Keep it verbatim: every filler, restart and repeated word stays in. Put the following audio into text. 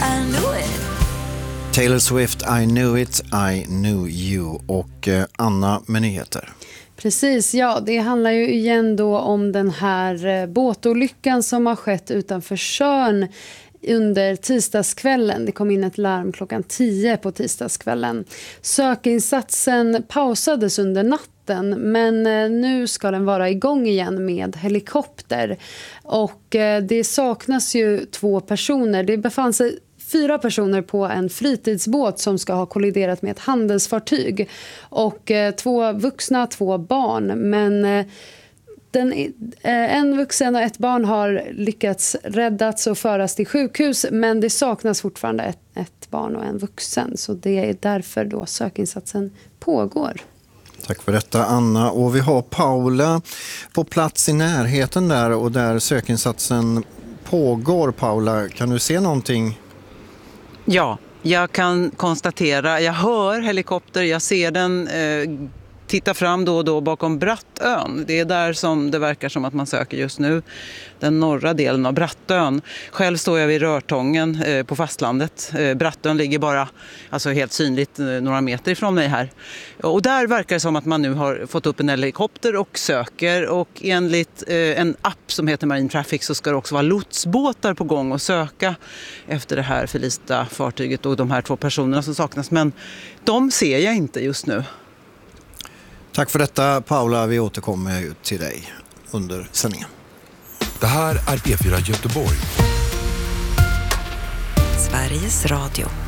I knew it. Taylor Swift, I knew it, I knew you. Och eh, Anna med nyheter. Precis, ja, det handlar ju igen då om den här eh, båtolyckan som har skett utanför Tjörn under tisdagskvällen. Det kom in ett larm klockan tio på tisdagskvällen. Sökinsatsen pausades under natten, men eh, nu ska den vara igång igen med helikopter. Och eh, det saknas ju två personer. Det befann sig fyra personer på en fritidsbåt som ska ha kolliderat med ett handelsfartyg. Och eh, två vuxna, två barn. Men eh, den, eh, en vuxen och ett barn har lyckats räddats och föras till sjukhus. Men det saknas fortfarande ett, ett barn och en vuxen. Så det är därför då sökinsatsen pågår. Tack för detta, Anna. Och vi har Paula på plats i närheten där och där sökinsatsen pågår. Paula, kan du se någonting? Ja, jag kan konstatera, jag hör helikopter, jag ser den eh, titta fram då och då bakom Brattön. Det är där som det verkar som att man söker just nu, den norra delen av Brattön. Själv står jag vid Rörtången eh, på fastlandet. Eh, Brattön ligger bara alltså helt synligt eh, några meter ifrån mig här. Och där verkar det som att man nu har fått upp en helikopter och söker. Och enligt eh, en app som heter Marine Traffic så ska det också vara lotsbåtar på gång och söka efter det här förlista fartyget och de här två personerna som saknas. Men de ser jag inte just nu. Tack för detta, Paula. Vi återkommer till dig under sändningen. Det här är P fyra Göteborg. Sveriges Radio.